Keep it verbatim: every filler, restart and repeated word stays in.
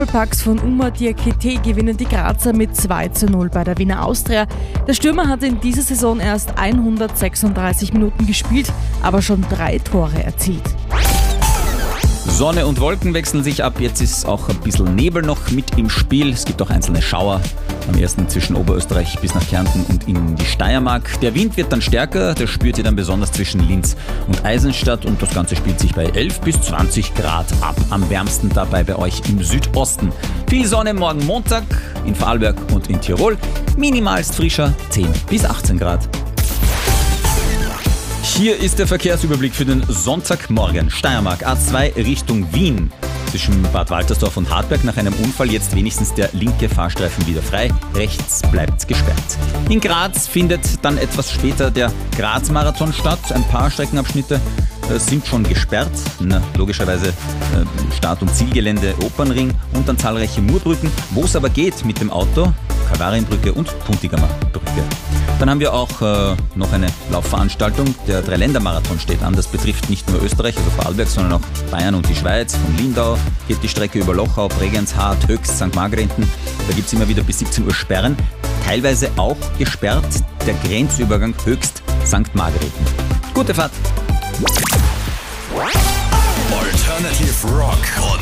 Doppelpacks von Umar Diakité gewinnen die Grazer mit zwei zu null bei der Wiener Austria. Der Stürmer hat in dieser Saison erst hundertsechsunddreißig Minuten gespielt, aber schon drei Tore erzielt. Sonne und Wolken wechseln sich ab, jetzt ist auch ein bisschen Nebel noch mit im Spiel. Es gibt auch einzelne Schauer, am ersten zwischen Oberösterreich bis nach Kärnten und in die Steiermark. Der Wind wird dann stärker, das spürt ihr dann besonders zwischen Linz und Eisenstadt und das Ganze spielt sich bei elf bis zwanzig Grad ab. Am wärmsten dabei bei euch im Südosten. Viel Sonne morgen Montag in Vorarlberg und in Tirol, minimalst frischer zehn bis achtzehn Grad. Hier ist der Verkehrsüberblick für den Sonntagmorgen. Steiermark A zwei Richtung Wien. Zwischen Bad Waltersdorf und Hartberg nach einem Unfall jetzt wenigstens der linke Fahrstreifen wieder frei. Rechts bleibt gesperrt. In Graz findet dann etwas später der Graz-Marathon statt. Ein paar Streckenabschnitte äh, sind schon gesperrt. Na, logischerweise äh, Start- und Zielgelände Opernring und dann zahlreiche Murbrücken. Wo es aber geht mit dem Auto, Kalvarienbrücke und Puntigamer Brücke. Dann haben wir auch äh, noch eine Laufveranstaltung. Der Dreiländer-Marathon steht an. Das betrifft nicht nur Österreich, also Vorarlberg, sondern auch Bayern und die Schweiz. Von Lindau geht die Strecke über Lochau, Bregenz, Hart, Höchst, Sankt Margrethen. Da gibt es immer wieder bis siebzehn Uhr Sperren. Teilweise auch gesperrt der Grenzübergang Höchst, Sankt Margrethen. Gute Fahrt! Alternative Rock.